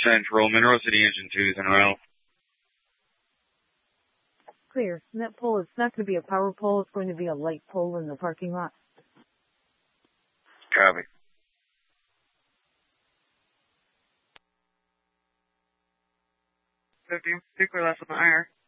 Central, Monroe City Engine 2 is en route. Clear. And that pole, it's not going to be a power pole, it's going to be a light pole in the parking lot. Copy. Be clear less on the IR.